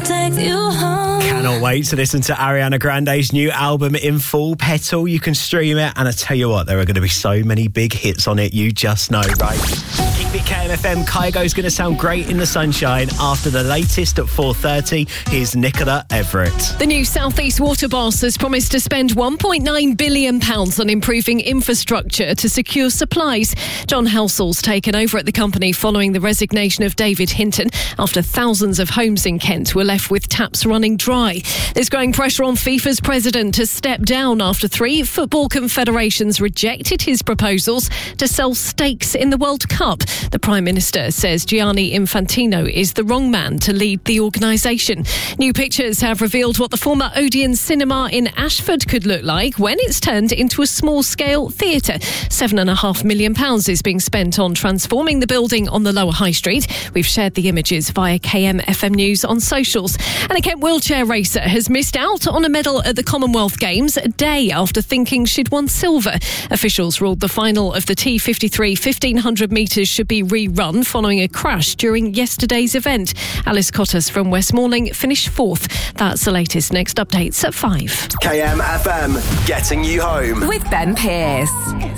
take you home. Cannot wait to listen to Ariana Grande's new album in full. Petal, you can stream it, and I tell you what, there are going to be so many big hits on it, you just know, right? Keep it KMFM. Kygo's going to sound great in the sunshine after the latest at 4:30. Here's Nicola Everett. The new South East Water Boss has promised to spend £1.9 billion on improving infrastructure to secure supplies. John Halsall's taken over at the company following the resignation of David Hinton after thousands of homes in Kent were left with taps running dry. There's growing pressure on FIFA's president to step down after 3 football confederations rejected his proposals to sell stakes in the World Cup. The Prime Minister says Gianni Infantino is the wrong man to lead the organisation. New pictures have revealed what the former Odeon Cinema in Ashford could look like when it's turned into a small-scale theatre. £7.5 million is being spent on transforming the building on the Lower High Street. We've shared the images via KMFM News on socials. And a Kent wheelchair racer has missed out on a medal at the Commonwealth Games a day after thinking she'd won silver. Officials ruled the final of the T53 1500 metres should be rerun following a crash during yesterday's event. Alice Cottas from Westmorling finished 4th. That's the latest. Next updates at 5. KMFM, getting you home. With Ben Pearce.